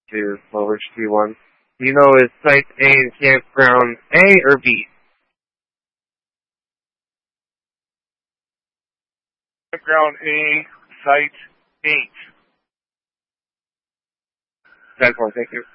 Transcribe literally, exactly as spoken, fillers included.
to Lower T one. Do you know is Site A in Campground A or B? Campground A, Site eight. That's one, thank you.